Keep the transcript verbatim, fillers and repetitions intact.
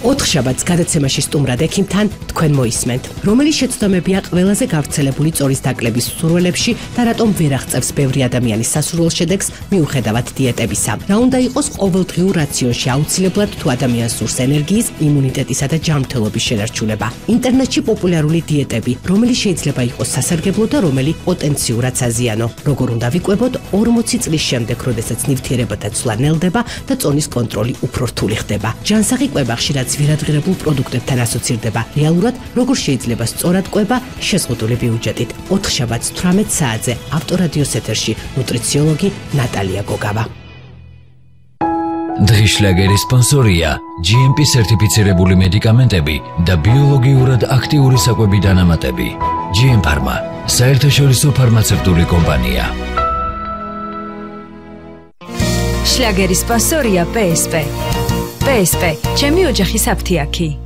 ოთხშაბათს გადაცემაში სტუმრად ექიმთან თქვენ მოისმენთ. რომელი შეცდომებია ყველაზე გავრცელებული წორის დაკლების მსურველებში და რატომ ვერ აღწევს ბევრი ადამიანის სასურველ შედეგს მიუხედავად დიეტებისა. რა უნდა იყოს ყოველდღიურ რაციონში აუცილებლად თუ ადამიანს სურს ენერგიის, იმუნიტეტისა და ჯანმრთელობის შენარჩუნება. ინტერნეტში პოპულარული დიეტები, რომელიც შეიძლება იყოს სასარგებლო და რომელი პოტენციურად საზიანო. როგორ უნდა ვიკვებოთ ორმოცი წლის შემდეგ, როდესაც ნივთიერებათა ცვლა ნელდება და წონის კონტროლი უფრო რთული ხდება. ჯანსაღი კვება ხშირად ვირადღირებულ პროდუქტებთან ასოცირდება. რეალურად როგორ შეიძლება სწორად კვება შეზღუდული ბიუჯეტით. ოთხშაბათს თვრამეტ საათზე ავტორადიოს ეთერში ნუტრიციოლოგი ნატალია გოგავა. დღის შლაგერის სპონსორია ჯი ემ პი სერტიფიცირებული მედიკამენტები და ბიოლოგიურად აქტიური საკვები დანამატები. ჯი ემ ფარმა, საერთაშორისო ფარმაცევტული კომპანია. შლაგერის სპონსორია პე ეს პე. პე ეს პე, ჩემი ოჯახის აფთიაქი.